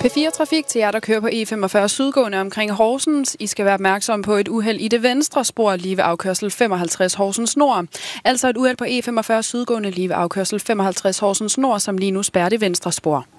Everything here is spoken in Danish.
P4 Trafik til jer, der kører på E45 sydgående omkring Horsens. I skal være opmærksom på et uheld i det venstre spor lige ved afkørsel 55 Horsens Nord. Altså et uheld på E45 sydgående lige ved afkørsel 55 Horsens Nord, som lige nu spærrer det venstre spor.